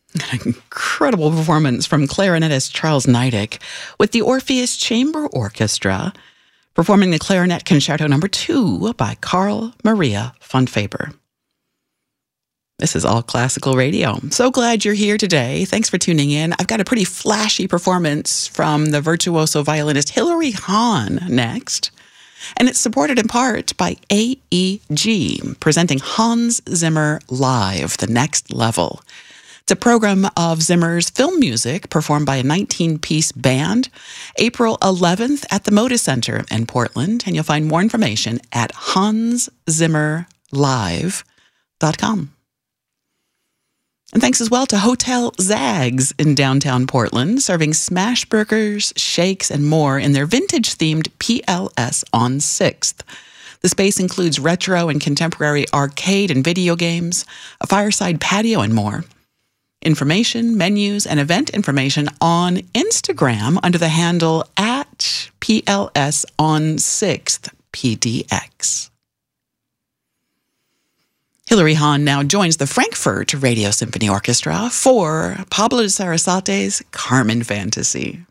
An incredible performance from clarinetist Charles Neidig with the Orpheus Chamber Orchestra performing the Clarinet Concerto No. 2 by Carl Maria von Faber. This is All Classical Radio. I'm so glad you're here today. Thanks for tuning in. I've got a pretty flashy performance from the virtuoso violinist Hilary Hahn next. And it's supported in part by AEG, presenting Hans Zimmer Live, The Next Level. It's a program of Zimmer's film music performed by a 19-piece band, April 11th at the Moda Center in Portland. And you'll find more information at hanszimmerlive.com. And thanks as well to Hotel Zags in downtown Portland, serving smash burgers, shakes, and more in their vintage-themed PLS on 6th. The space includes retro and contemporary arcade and video games, a fireside patio, and more. Information, menus, and event information on Instagram under the handle at PLS on 6th PDX. Hilary Hahn now joins the Frankfurt Radio Symphony Orchestra for Pablo de Sarasate's Carmen Fantasy.